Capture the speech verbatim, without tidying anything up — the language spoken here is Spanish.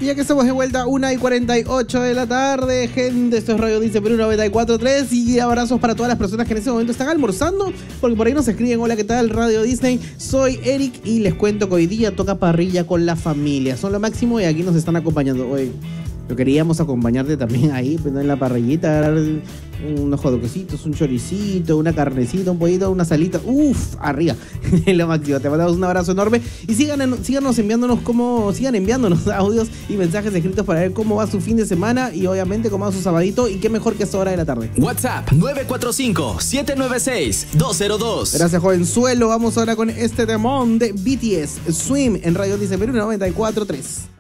Y ya que estamos de vuelta, una y cuarenta y ocho de la tarde, gente, esto es Radio Disney Perú noventa y cuatro punto tres y abrazos para todas las personas que en este momento están almorzando, porque por ahí nos escriben: hola, ¿qué tal Radio Disney? Soy Eric y les cuento que hoy día toca parrilla con la familia, son lo máximo y aquí nos están acompañando hoy. Lo queríamos acompañarte también ahí, pues, en la parrillita, unos jodoquecitos, un choricito, una carnecita, un pollito, una salita. Uf, arriba. Lo máximo. Te mandamos un abrazo enorme. Y sigan, síganos enviándonos como, sigan enviándonos audios y mensajes escritos para ver cómo va su fin de semana y obviamente cómo va su sabadito. Y qué mejor que esta hora de la tarde. WhatsApp nueve cuatro cinco, siete nueve seis, dos cero dos. Gracias, jovenzuelo. Vamos ahora con este temón de B T S, Swim, en Radio Disney Perú noventa y cuatro punto tres.